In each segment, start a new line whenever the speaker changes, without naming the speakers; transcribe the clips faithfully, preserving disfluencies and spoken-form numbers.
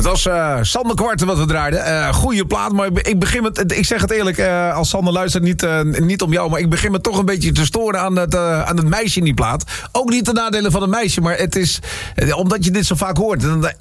was uh, Sander Kwarten wat we draaiden. Uh, goeie plaat, maar ik begin met... Ik zeg het eerlijk, uh, als Sander luistert, niet, uh, niet om jou... maar ik begin me toch een beetje te storen aan het, uh, aan het meisje in die plaat. Ook niet de nadelen van het meisje, maar het is... Uh, omdat je dit zo vaak hoort... Dan, uh,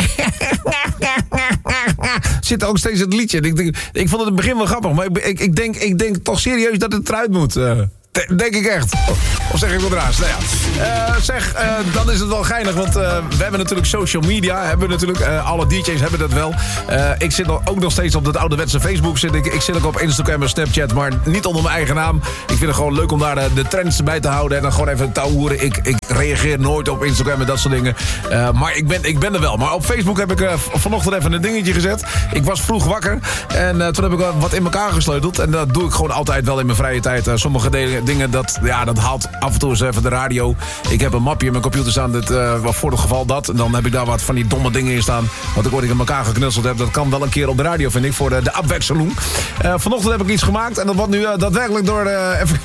zit er ook steeds het liedje. Ik, denk, ik vond het in het begin wel grappig, maar ik, ik, ik, denk, ik denk toch serieus dat het eruit moet... Uh. Denk ik echt. Of zeg ik wat raars? Nou ja. Uh, zeg, uh, dan is het wel geinig, want uh, we hebben natuurlijk social media. Hebben we natuurlijk, uh, alle D J's hebben dat wel. Uh, ik zit ook nog steeds op dat ouderwetse Facebook. Zit ik, ik zit ook op Instagram en Snapchat, maar niet onder mijn eigen naam. Ik vind het gewoon leuk om daar de, de trends bij te houden. En dan gewoon even touwen. Ik, ik reageer nooit op Instagram en dat soort dingen. Uh, maar ik ben, ik ben er wel. Maar op Facebook heb ik uh, vanochtend even een dingetje gezet. Ik was vroeg wakker. En uh, toen heb ik uh, wat in elkaar gesleuteld. En dat doe ik gewoon altijd wel in mijn vrije tijd. Uh, sommige dingen... dingen, dat, ja, dat haalt af en toe eens even de radio. Ik heb een mapje in mijn computer staan, dit, uh, voor het geval dat. En dan heb ik daar wat van die domme dingen in staan. Wat ik ooit in elkaar geknutseld heb. Dat kan wel een keer op de radio, vind ik, voor de, de afwekseling. Uh, vanochtend heb ik iets gemaakt. En dat wordt nu uh, daadwerkelijk door, uh, even,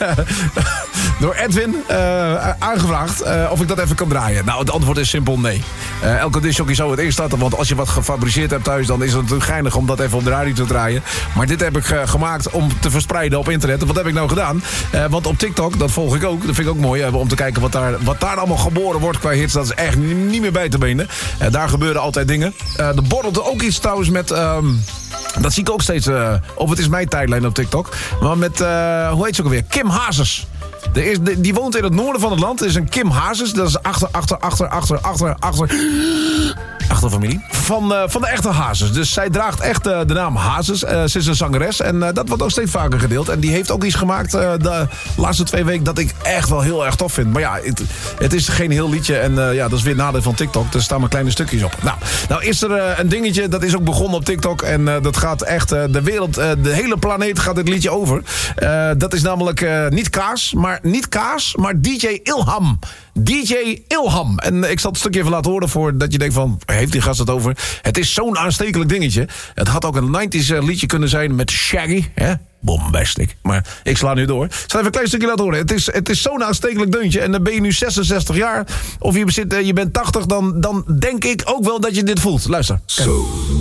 door Edwin uh, aangevraagd. Uh, of ik dat even kan draaien. Nou, het antwoord is simpel nee. Uh, elke discjockey zou het instarten. Want als je wat gefabriceerd hebt thuis, dan is het natuurlijk geinig om dat even op de radio te draaien. Maar dit heb ik uh, gemaakt om te verspreiden op internet. En wat heb ik nou gedaan? Uh, want op TikTok, dat volg ik ook. Dat vind ik ook mooi. Om te kijken wat daar, wat daar allemaal geboren wordt qua hits. Dat is echt niet meer bij te benen. Uh, daar gebeuren altijd dingen. Uh, er borrelt ook iets trouwens met... Um, dat zie ik ook steeds... Uh, of het is mijn tijdlijn op TikTok. Maar met... Uh, hoe heet ze ook alweer? Kim Hazes. Er is, die woont in het noorden van het land. Er is een Kim Hazes. Dat is achter, achter, achter, achter, achter, achter... achterfamilie. Van, uh, van de echte Hazes. Dus zij draagt echt uh, de naam Hazes. Uh, ze is een zangeres. En uh, dat wordt ook steeds vaker gedeeld. En die heeft ook iets gemaakt uh, de laatste twee weken... dat ik echt wel heel erg tof vind. Maar ja, het, het is geen heel liedje. En uh, ja, dat is weer het nadeel van TikTok. Er staan maar kleine stukjes op. Nou, nou is er uh, een dingetje. Dat is ook begonnen op TikTok. En uh, dat gaat echt... Uh, de wereld, uh, de hele planeet gaat dit liedje over. Uh, dat is namelijk uh, niet Kaas. Maar niet Kaas, maar D J Ilham. D J Ilham. En ik zal het stukje even laten horen voordat je denkt van... heeft die gast het over? Het is zo'n aanstekelijk dingetje. Het had ook een negentig liedje kunnen zijn met Shaggy. Hè? Bombastic. Maar ik sla nu door. Ik zal even een klein stukje laten horen. Het is, het is zo'n aanstekelijk deuntje. En dan ben je nu zesenzestig jaar. Of je, bezit, je bent tachtig. Dan, dan denk ik ook wel dat je dit voelt. Luister.
Zo.